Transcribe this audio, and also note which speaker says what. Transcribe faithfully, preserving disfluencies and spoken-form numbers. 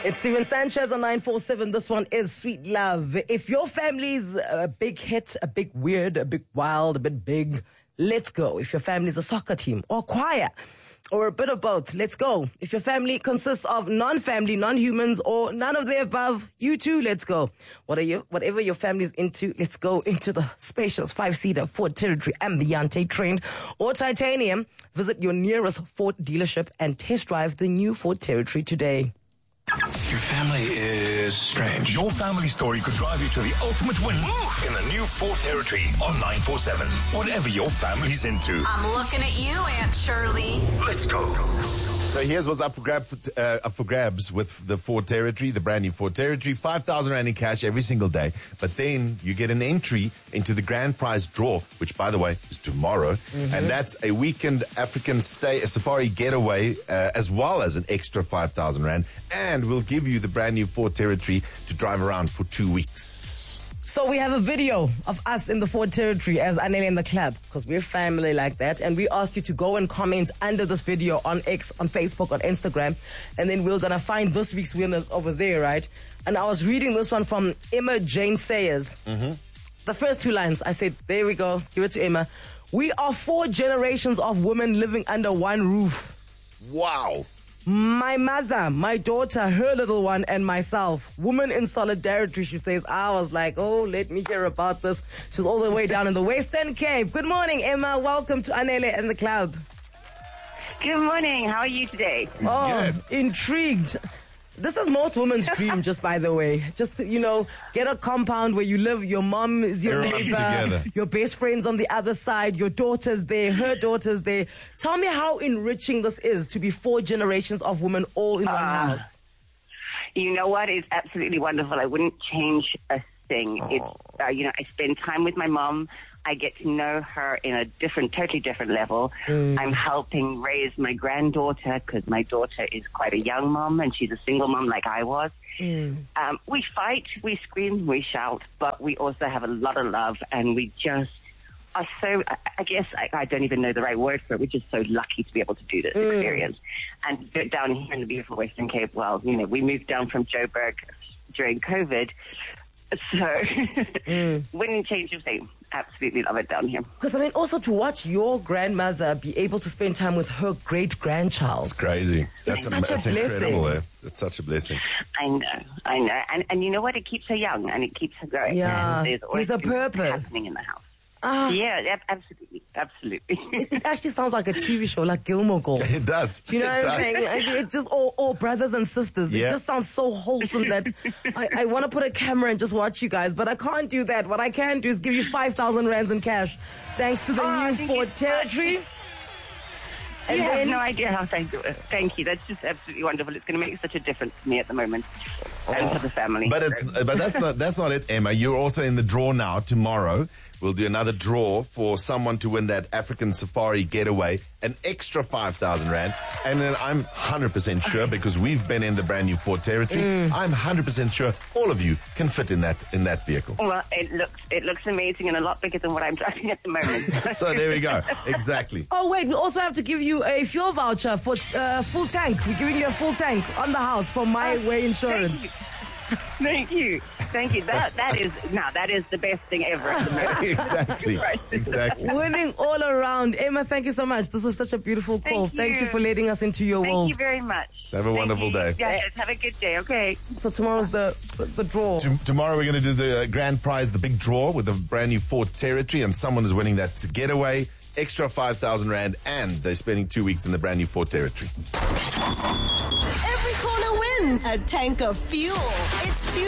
Speaker 1: It's Steven Sanchez on nine four seven. This one is Sweet Love. If your family's a big hit, a big weird, a big wild, a bit big, let's go. If your family's a soccer team or choir or a bit of both, let's go. If your family consists of non-family, non-humans or none of the above, you too, let's go. What are you, whatever your family's into, let's go into the spacious five-seater Ford Territory Ambiente trained or titanium. Visit your nearest Ford dealership and test drive the new Ford Territory today.
Speaker 2: Your family is strange. Your family story could drive you to the ultimate win in the new Ford Territory on nine four seven. Whatever your family's into.
Speaker 3: I'm looking at you, Aunt Shirley.
Speaker 2: Let's go.
Speaker 4: So here's what's up for, grab, uh, up for grabs with the Ford Territory, the brand new Ford Territory. five thousand rand in cash every single day. But then you get an entry into the grand prize draw, which, by the way, is tomorrow. Mm-hmm. And that's a weekend African stay, a safari getaway, uh, as well as an extra five thousand rand. And we'll give you the brand new Ford Territory to drive around for two weeks.
Speaker 1: So we have a video of us in the Ford Territory as Anele and the club, because we're family like that. And we asked you to go and comment under this video on X, on Facebook, on Instagram. And then we're going to find this week's winners over there, right? And I was reading this one from Emma Jane Sayers. Mm-hmm. The first two lines, I said, there we go, give it to Emma. We are four generations of women living under one roof.
Speaker 4: Wow.
Speaker 1: My mother, my daughter, her little one, and myself. Woman in solidarity, she says. I was like, oh, let me hear about this. She's all the way down in the Western Cape. Good morning, Emma. Welcome to Anele and the club.
Speaker 5: Good morning. How are you today?
Speaker 1: Oh, Good. Intrigued. This is most women's dream, just by the way. Just, to, you know, get a compound where you live. Your mom is your
Speaker 4: Everyone's
Speaker 1: neighbor.
Speaker 4: Together.
Speaker 1: Your best friend's on the other side. Your daughter's there. Her daughter's there. Tell me how enriching this is to be four generations of women all in one uh, house.
Speaker 5: You know what? It's absolutely wonderful. I wouldn't change a thing. Oh. It's, uh, you know, I spend time with my mom. I get to know her in a different, totally different level. Mm. I'm helping raise my granddaughter because my daughter is quite a young mom and she's a single mom like I was. Mm. Um, we fight, we scream, we shout, but we also have a lot of love and we just are so, I guess I, I don't even know the right word for it. We're just so lucky to be able to do this mm. experience. And down here in the beautiful Western Cape, well, you know, we moved down from Joburg during COVID. So, mm. wouldn't change a thing. Absolutely love it down here.
Speaker 1: Because, I mean, also to watch your grandmother be able to spend time with her great-grandchild.
Speaker 4: It's crazy. That's,
Speaker 1: it's
Speaker 4: a,
Speaker 1: such
Speaker 4: that's
Speaker 1: a
Speaker 4: incredible.
Speaker 1: blessing.
Speaker 4: Eh? It's such a blessing.
Speaker 5: I know, I know. And, and you know what? It keeps her young and it keeps her growing.
Speaker 1: Yeah,
Speaker 5: and there's always
Speaker 1: there's a purpose
Speaker 5: happening in the house.
Speaker 1: Ah.
Speaker 5: Yeah, absolutely, absolutely.
Speaker 1: it, it actually sounds like a T V show, like Gilmore Girls.
Speaker 4: It does.
Speaker 1: You know
Speaker 4: it
Speaker 1: what
Speaker 4: does.
Speaker 1: I'm saying? Like, it just all, all brothers and sisters.
Speaker 4: Yeah.
Speaker 1: It just sounds so wholesome that I, I want to put a camera and just watch you guys, but I can't do that. What I can do is give you five thousand rands in cash, thanks to the
Speaker 5: oh,
Speaker 1: new Ford Territory.
Speaker 5: And you then, have no idea how thank you. Thank you. That's just absolutely wonderful. It's going to make such a difference to me at the moment and for the family.
Speaker 4: But it's but that's not that's not it, Emma. You're also in the draw now. Tomorrow we'll do another draw for someone to win that African safari getaway, an extra five thousand rand. And then I'm one hundred percent sure, because we've been in the brand new Ford Territory, mm. I'm one hundred percent sure all of you can fit in that in that vehicle.
Speaker 5: Well, it looks it looks amazing and a lot bigger than what I'm driving at the moment.
Speaker 4: So there we go. Exactly.
Speaker 1: Oh, wait, we also have to give you a fuel voucher for uh, full tank. We're giving you a full tank on the house for My oh, Way Insurance.
Speaker 5: Thank you. Thank you. That that is now that is the best thing ever. At the moment.
Speaker 4: Exactly. Right. Exactly.
Speaker 1: Winning all around. Emma, thank you so much. This was such a beautiful call. Thank you, thank you for letting us into your
Speaker 5: thank
Speaker 1: world.
Speaker 5: Thank you very much.
Speaker 4: Have a
Speaker 5: thank
Speaker 4: wonderful
Speaker 5: you.
Speaker 4: day.
Speaker 5: Yeah, have a good day. Okay.
Speaker 1: So tomorrow's the the, the draw.
Speaker 4: T- tomorrow we're going to do the grand prize, the big draw with a brand new Ford Territory, and someone is winning that getaway, extra five thousand rand, and they're spending two weeks in the brand new Ford Territory.
Speaker 6: Every corner wins a tank of fuel. It's fuel.